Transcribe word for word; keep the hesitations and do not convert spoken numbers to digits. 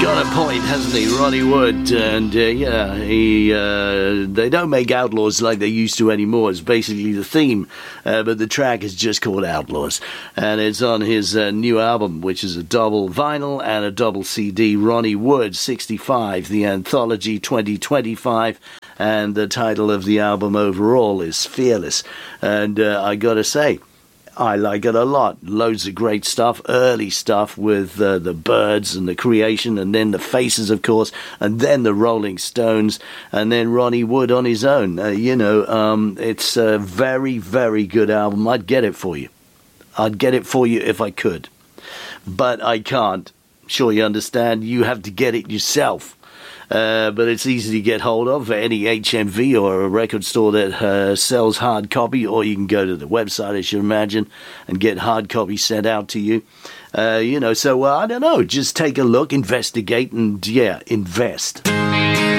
Got a point, hasn't he, Ronnie Wood? And uh, yeah, he uh, they don't make Outlaws like they used to anymore. It's basically the theme, uh, but the track is just called Outlaws, and it's on his uh, new album, which is a double vinyl and a double C D. Ronnie Wood, sixty-five, the Anthology twenty twenty-five, and the title of the album overall is Fearless. And uh, I gotta say, I like it a lot. Loads of great stuff, early stuff with uh, the Byrds and the Creation, and then the Faces, of course, and then the Rolling Stones, and then Ronnie Wood on his own. Uh, you know, um, it's a very, very good album. I'd get it for you. I'd get it for you if I could. But I can't. Sure, you understand. You have to get it yourself. Uh, but it's easy to get hold of at any H M V or a record store that uh, sells hard copy, or you can go to the website, I should imagine, and get hard copy sent out to you. Uh, you know, so uh, I don't know, just take a look, investigate, and yeah, invest.